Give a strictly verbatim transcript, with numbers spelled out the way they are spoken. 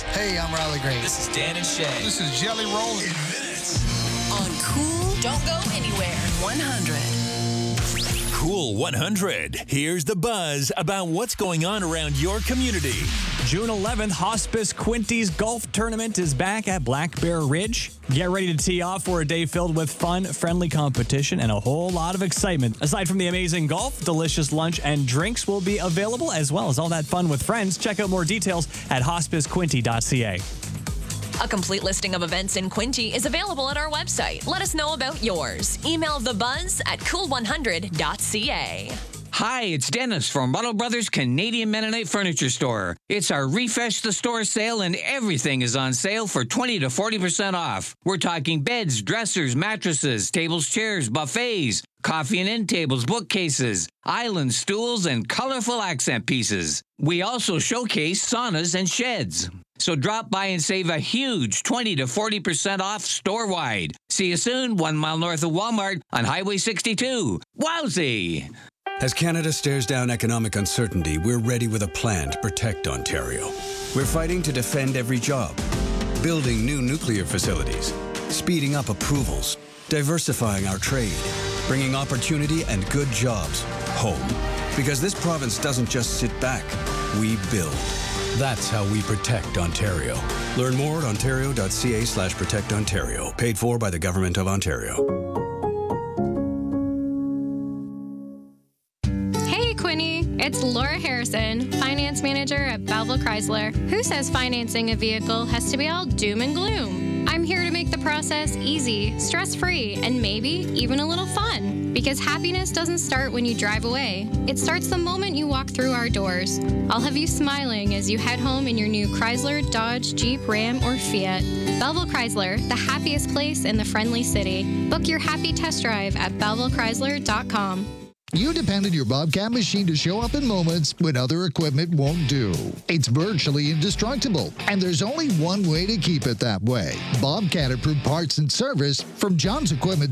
Hey, I'm Riley Green. This is Dan and Shay. This is Jelly Roll. In minutes. On Cool, don't go anywhere. one hundred. Cool one hundred. Here's the buzz about what's going on around your community. June eleventh, Hospice Quinty's Golf Tournament is back at Black Bear Ridge. Get ready to tee off for a day filled with fun, friendly competition, and a whole lot of excitement. Aside from the amazing golf, delicious lunch and drinks will be available, as well as all that fun with friends. Check out more details at hospice quinty dot c a. A complete listing of events in Quinty is available at our website. Let us know about yours. Email the buzz at cool one hundred dot c a. Hi, it's Dennis from Ruddle Brothers Canadian Mennonite Furniture Store. It's our Refresh the Store sale, and everything is on sale for twenty to forty percent off. We're talking beds, dressers, mattresses, tables, chairs, buffets, coffee and end tables, bookcases, island stools, and colorful accent pieces. We also showcase saunas and sheds. So drop by and save a huge twenty to forty percent off store-wide. See you soon, one mile north of Walmart on Highway sixty-two. Wowzy! As Canada stares down economic uncertainty, we're ready with a plan to protect Ontario. We're fighting to defend every job, building new nuclear facilities, speeding up approvals, diversifying our trade, bringing opportunity and good jobs home. Because this province doesn't just sit back, we build. That's how we protect Ontario. Learn more at ontario dot c a slash protect ontario. Paid for by the Government of Ontario. It's Laura Harrison, Finance Manager at Belleville Chrysler. Who says financing a vehicle has to be all doom and gloom? I'm here to make the process easy, stress-free, and maybe even a little fun. Because happiness doesn't start when you drive away. It starts the moment you walk through our doors. I'll have you smiling as you head home in your new Chrysler, Dodge, Jeep, Ram, or Fiat. Belleville Chrysler, the happiest place in the friendly city. Book your happy test drive at belleville chrysler dot com. You depend on your Bobcat machine to show up in moments when other equipment won't do. It's virtually indestructible, and there's only one way to keep it that way. Bobcat approved parts and service from John's Equipment.